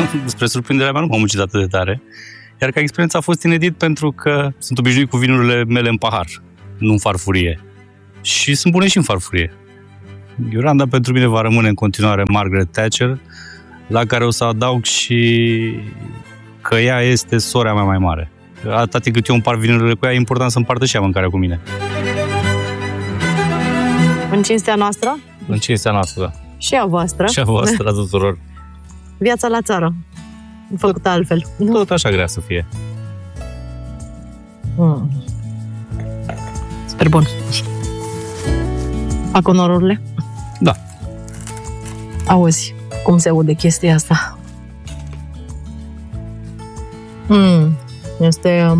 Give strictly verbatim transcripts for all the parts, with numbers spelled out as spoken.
spre surprinderea mea, nu m-am muncit atât de tare. Iar ca experiență a fost inedit pentru că sunt obișnuit cu vinurile mele în pahar, nu în farfurie. Și sunt bune și în farfurie. Iolanda pentru mine va rămâne în continuare Margaret Thatcher, la care o să adaug și că ea este sora mea mai mare. Atâta timp cât eu împart vinurile cu ea, e important să împartă și ea mâncarea cu mine. În cinstea noastră? În cinstea noastră. Și a voastră. Și a voastră, a tuturor. Viața la țară. Făcută altfel. Tot așa grea să fie. Mm. Super bun. Fac onorurile? Da. Auzi, cum se aude chestia asta? Mm. Este...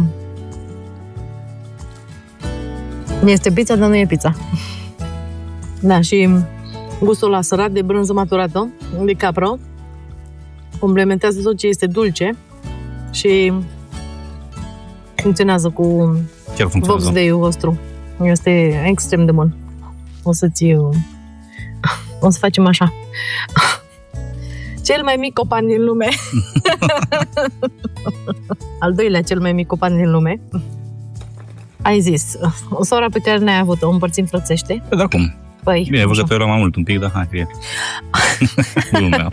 Este pizza, dar nu e pizza. Da, și gustul la sărat de brânză maturată, de capră, complementează tot ce este dulce și funcționează cu Vox Dei-ul vostru. Este extrem de bun. O să-ți... O să facem așa. Cel mai mic copan din lume. Al doilea cel mai mic copan din lume. Ai zis, o sora pe care ne-ai avut-o, o împărțim frățește. Păi, dar cum? Păi, bine, văd că te-ai luat mai mult un pic, dar hai, fie. Lumea.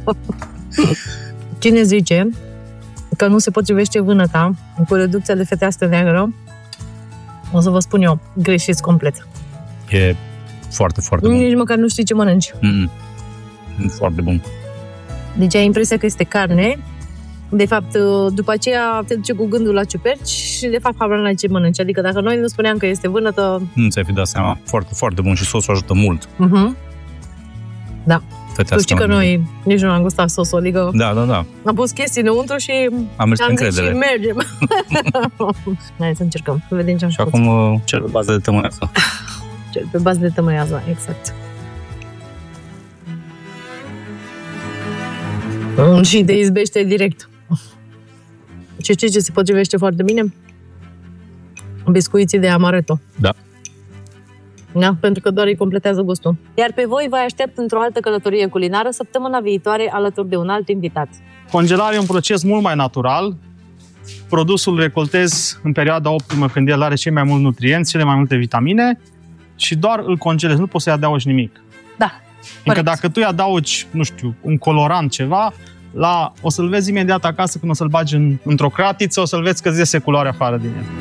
Cine zice că nu se potrivește vânăta cu reducția de fetească neagră, o să vă spun eu, greșiți complet. E foarte, foarte bun. Nici măcar nu știi ce mănânci. Mm-mm. Foarte bun. Deci ai impresia că este carne, de fapt, după aceea te duce cu gândul la ciuperci și de fapt habar n-ai ce mănânci. Adică dacă noi nu spuneam că este vânătă... Nu ți-ai fi dat seama. Foarte, foarte bun și sosul ajută mult. Uh-huh. Da. Fetească, tu știi că noi nici nu am gustat sosul, adică... Da, da, da. Am pus chestii înăuntru și am mers am pe încredere. Și mergem. Hai să încercăm, să vedem ce am și făcut. Și acum cel pe bază de tămâiază. Cel pe bază de tămâiază, exact. Și te izbește direct. Și știi ce se potrivește foarte bine? Biscuiții de amaretto. Da. Da, pentru că doar îi completează gustul. Iar pe voi vă aștept într-o altă călătorie culinară săptămâna viitoare alături de un alt invitat. Congelarea e un proces mult mai natural. Produsul recoltezi în perioada optimă când el are cei mai mulți nutrienți, cele mai multe vitamine și doar îl congelezi, nu poți să-i adaugi nimic. Da. Încă dacă tu îi adaugi, nu știu, un colorant, ceva, la, o să-l vezi imediat acasă când o să-l bagi în, într-o cratiță, o să-l vezi că îți iese culoarea afară din el.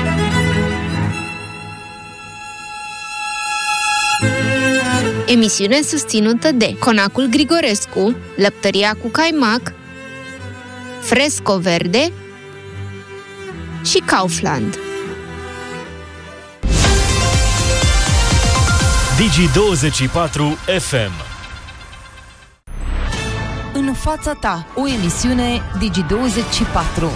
Emisiune susținută de Conacul Grigorescu, Lăptăria cu Caimac, Fresco Verde și Kaufland. Digi douăzeci și patru F M. În fața ta, o emisiune Digi douăzeci și patru.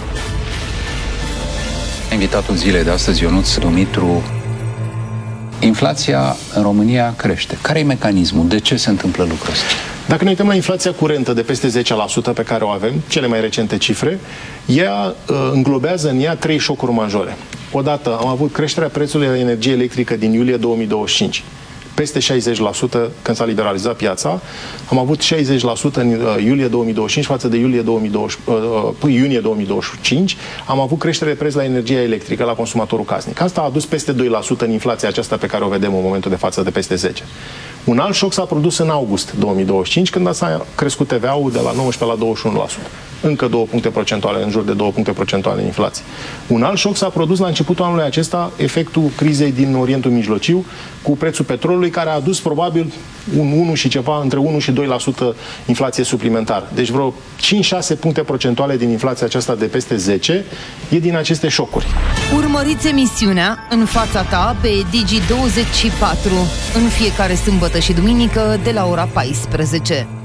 Invitatul zilei de astăzi, Ionuț Dumitru. Inflația în România crește. Care e mecanismul? De ce se întâmplă lucrul ăsta? Dacă ne uităm la inflația curentă de peste zece la sută pe care o avem, cele mai recente cifre, ea uh, înglobează în ea trei șocuri majore. Odată am avut creșterea prețului la energie electrică din iulie două mii douăzeci și cinci. Peste șaizeci la sută când s-a liberalizat piața. Am avut șaizeci la sută în iulie două mii douăzeci și cinci față de iulie două mii douăzeci, uh, iunie două mii douăzeci și cinci. Am avut creștere de preț la energia electrică, la consumatorul casnic. Asta a adus peste doi la sută în inflația aceasta pe care o vedem în momentul de față de peste zece. Un alt șoc s-a produs în august două mii douăzeci și cinci, când s-a crescut T V A-ul de la nouăsprezece la douăzeci și unu la sută. Încă două puncte procentuale, în jur de două puncte procentuale în inflație. Un alt șoc s-a produs la începutul anului acesta, efectul crizei din Orientul Mijlociu, cu prețul petrolului, care a adus probabil un unu și ceva, între unu și doi la sută inflație suplimentară. Deci vreo cinci șase puncte procentuale din inflația aceasta de peste zece e din aceste șocuri. Urmăriți emisiunea În fața ta pe Digi douăzeci și patru în fiecare sâmbătă și duminică de la ora paisprezece.